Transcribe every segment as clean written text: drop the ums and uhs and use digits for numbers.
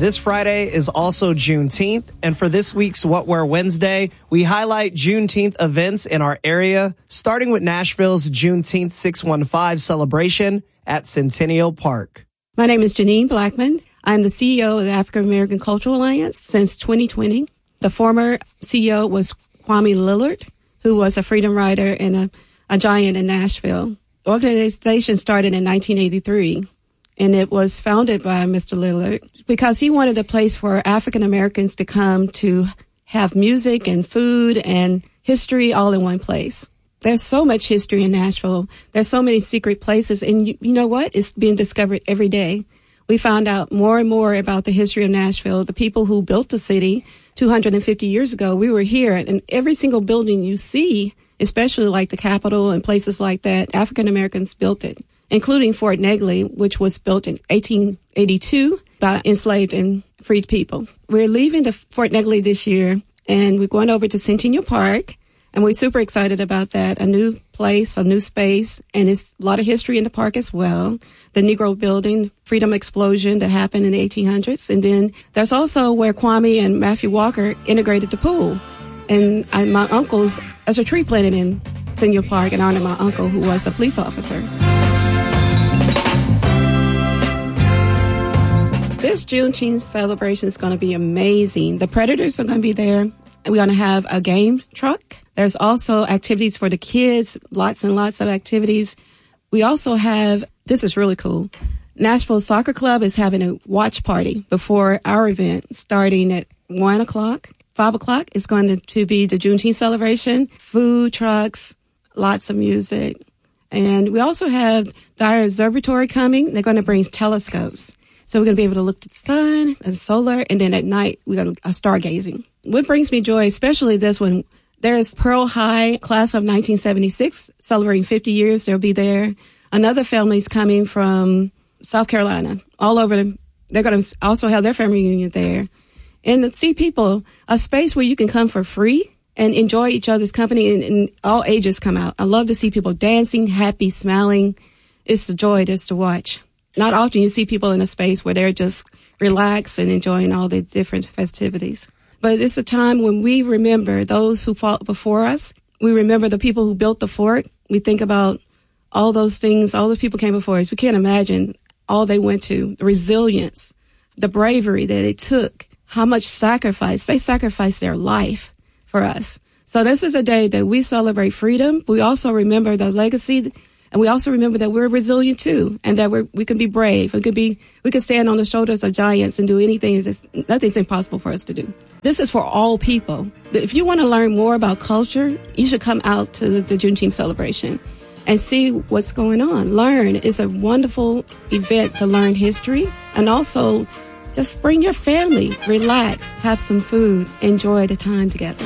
This Friday is also Juneteenth, and for this week's What Where Wednesday, we highlight Juneteenth events in our area, starting with Nashville's Juneteenth 615 celebration at Centennial Park. My name is Janine Blackman. I'm the CEO of the African American Cultural Alliance since 2020. The former CEO was Kwame Lillard, who was a freedom rider and a giant in Nashville. The organization started in 1983, and it was founded by Mr. Lillard because he wanted a place for African Americans to come to have music and food and history all in one place. There's so much history in Nashville. There's so many secret places, and you know what? It's being discovered every day. We found out more and more about the history of Nashville, the people who built the city 250 years ago. We were here, and every single building you see, especially like the Capitol and places like that, African Americans built it, including Fort Negley, which was built in 1882 by enslaved and freed people. We're leaving the Fort Negley this year, and we're going over to Centennial Park. And we're super excited about that. A new place, a new space, and it's a lot of history in the park as well. The Negro Building, Freedom Explosion that happened in the 1800s. And then there's also where Kwame and Matthew Walker integrated the pool. And my uncle's, there's a tree planted in Centennial Park in honor of my uncle who was a police officer. This Juneteenth celebration is going to be amazing. The Predators are going to be there. We're going to have a game truck. There's also activities for the kids, lots and lots of activities. We also have, this is really cool, Nashville Soccer Club is having a watch party before our event starting at 1 o'clock. 5 o'clock is going to be the Juneteenth celebration, food trucks, lots of music. And we also have Dyer Observatory coming. They're going to bring telescopes. So we're going to be able to look at the sun and solar, and then at night we're going to stargazing. What brings me joy, especially this one, there's Pearl High, class of 1976, celebrating 50 years. They'll be there. Another family's coming from South Carolina, all over. They're going to also have their family reunion there. And to see people, a space where you can come for free and enjoy each other's company, and all ages come out. I love to see people dancing, happy, smiling. It's a joy just to watch. Not often you see people in a space where they're just relaxed and enjoying all the different festivities. But it's a time when we remember those who fought before us. We remember the people who built the fort. We think about all those things, all those people came before us. We can't imagine all they went to, the resilience, the bravery that it took, how much sacrifice. They sacrificed their life for us. So this is a day that we celebrate freedom. We also remember the legacy, and we also remember that we're resilient too, and that we can be brave. We can stand on the shoulders of giants and do anything. Nothing's impossible for us to do. This is for all people. If you want to learn more about culture, you should come out to the Juneteenth celebration and see what's going on. Learn. It's a wonderful event to learn history, and also just bring your family, relax, have some food, enjoy the time together.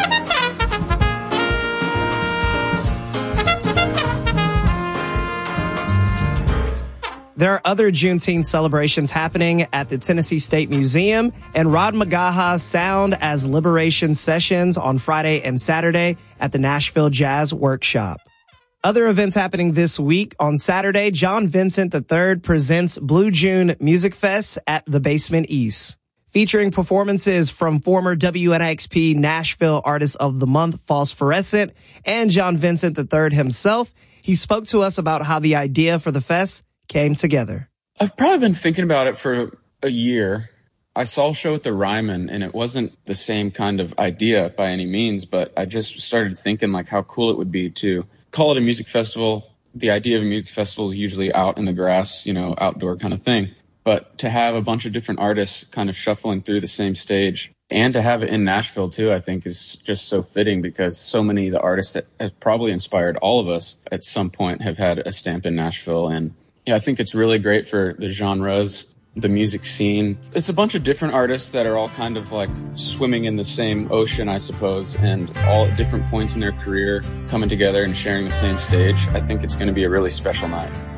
There are other Juneteenth celebrations happening at the Tennessee State Museum and Rod McGaha's Sound as Liberation Sessions on Friday and Saturday at the Nashville Jazz Workshop. Other events happening this week. On Saturday, John Vincent III presents Blue June Music Fest at the Basement East, featuring performances from former WNXP Nashville Artist of the Month, Phosphorescent, and John Vincent III himself. He spoke to us about how the idea for the fest came together. I've probably been thinking about it for a year. I saw a show at the Ryman, and it wasn't the same kind of idea by any means, but I just started thinking like how cool it would be to call it a music festival. The idea of a music festival is usually out in the grass, outdoor kind of thing. But to have a bunch of different artists kind of shuffling through the same stage, and to have it in Nashville too, I think is just so fitting, because so many of the artists that have probably inspired all of us at some point have had a stamp in Nashville. And yeah, I think it's really great for the genres, the music scene. It's a bunch of different artists that are all kind of like swimming in the same ocean, I suppose, and all at different points in their career coming together and sharing the same stage. I think it's going to be a really special night.